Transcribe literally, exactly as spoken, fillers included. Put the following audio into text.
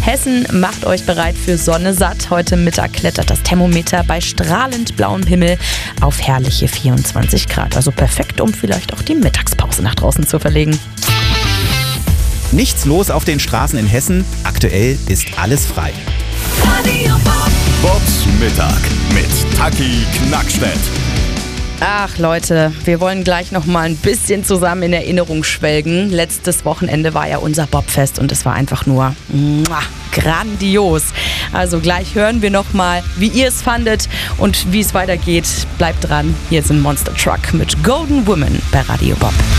Hessen, macht euch bereit für Sonne satt. Heute Mittag klettert das Thermometer bei strahlend blauem Himmel auf herrliche vierundzwanzig Grad. Also perfekt, um vielleicht auch die Mittagspause nach draußen zu verlegen. Nichts los auf den Straßen in Hessen. Aktuell ist alles frei. Bobs Mittag mit Taki Knackstedt. Ach Leute, wir wollen gleich noch mal ein bisschen zusammen in Erinnerung schwelgen. Letztes Wochenende war ja unser Bobfest und es war einfach nur muah, grandios. Also gleich hören wir noch mal, wie ihr es fandet und wie es weitergeht. Bleibt dran, hier ist ein Monster Truck mit Golden Woman bei Radio Bob.